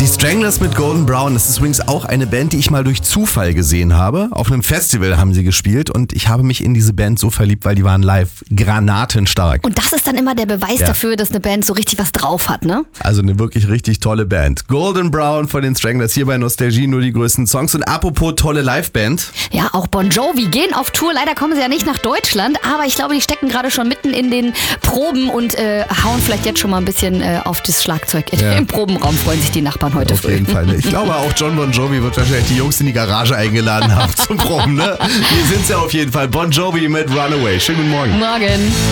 Die Stranglers mit Golden Brown, das ist übrigens auch eine Band, die ich mal durch Zufall gesehen habe. Auf einem Festival haben sie gespielt und ich habe mich in diese Band so verliebt, weil die waren live granatenstark. Und das ist dann immer der Beweis dafür, dass eine Band so richtig was drauf hat, ne? Also eine wirklich richtig tolle Band. Golden Brown von den Stranglers hier bei Nostalgie, nur die größten Songs. Und apropos tolle Liveband. Ja, auch Bon Jovi gehen auf Tour. Leider kommen sie ja nicht nach Deutschland, aber ich glaube, die stecken gerade schon mitten in den Proben und hauen vielleicht jetzt schon mal ein bisschen auf das Schlagzeug. Im Probenraum freuen sich die Nachbarn heute früh. Auf jeden Fall. Ich glaube auch John Bon Jovi wird wahrscheinlich die Jungs in die Garage eingeladen haben zum Proben. Ne? Hier sind sie auf jeden Fall. Bon Jovi mit Runaway. Schönen guten Morgen. Morgen.